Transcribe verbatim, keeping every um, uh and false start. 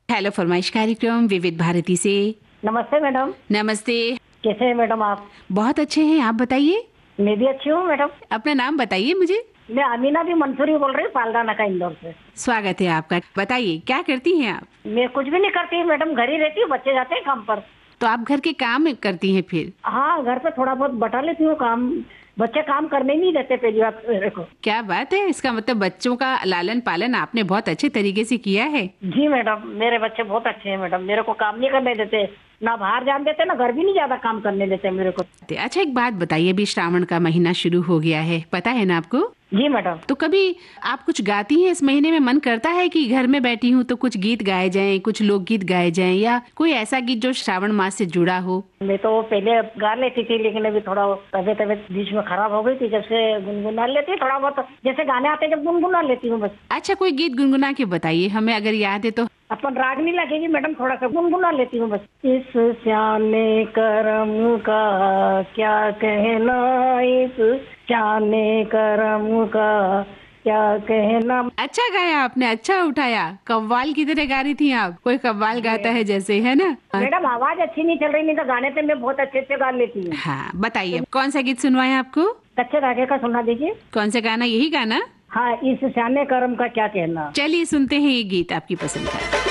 Hello फरमाइश कार्यक्रम विविध भारती से। नमस्ते मैडम। नमस्ते। कैसे हैं मैडम आप? बहुत अच्छे हैं, आप बताइए। मैं भी अच्छी हूँ मैडम। अपना नाम बताइए मुझे। मैं अमीना भी मंसूरी बोल रही हूँ, पालडाना का इंदौर से। स्वागत है आपका। बताइए क्या करती हैं आप? मैं कुछ भी नहीं करती मैडम, घर ही रहती हूँ, बच्चे जाते हैं काम पर। तो आप घर के काम करती हैं फिर? हाँ, घर पे थोड़ा बहुत बटा लेती हूँ काम। बच्चे काम करने नहीं देते पहली बात मेरे को। क्या बात है, इसका मतलब बच्चों का लालन पालन आपने बहुत अच्छे तरीके से किया है। जी मैडम, मेरे बच्चे बहुत अच्छे हैं मैडम, मेरे को काम नहीं करने देते, ना बाहर जाने देते, ना घर भी नहीं ज्यादा काम करने देते मेरे को। अच्छा एक बात बताइए, अभी श्रावण का महीना शुरू हो गया है, पता है ना आपको? जी मैडम। तो कभी आप कुछ गाती हैं इस महीने में? मन करता है कि घर में बैठी हूँ तो कुछ गीत गाए जाएं, कुछ लोकगीत गाए जाएं, या कोई ऐसा गीत जो श्रावण मास से जुड़ा हो? मैं तो पहले गा लेती थी, लेकिन अभी थोड़ा तबीयत तबीयत बीच में खराब हो गई थी, जब से गुनगुना लेती थोड़ा बहुत, जैसे गाने आते जब गुनगुना लेती हूँ बस। अच्छा कोई गीत गुनगुना के बताइए हमें, अगर याद है तो। अपन राग नहीं लगेगी मैडम, थोड़ा सा गुनगुना लेती हूँ बस। इस श्याने करम का क्या कहना, इस श्याने करम का क्या कहना। अच्छा गाया आपने, अच्छा उठाया। कव्वाल की तरह गा रही थी आप, कोई कव्वाल गाता है जैसे, है ना? मैडम आवाज अच्छी नहीं चल रही, नहीं तो गाने तो मैं बहुत अच्छे से गा लेती हूँ। हाँ बताइए, कौन सा गीत सुनवाएं आपको? कच्चे धागे का सुना दीजिए। कौन सा गाना? यही गाना? हाँ, इस श्याने करम का क्या कहना। चलिए सुनते हैं ये गीत आपकी पसंद का।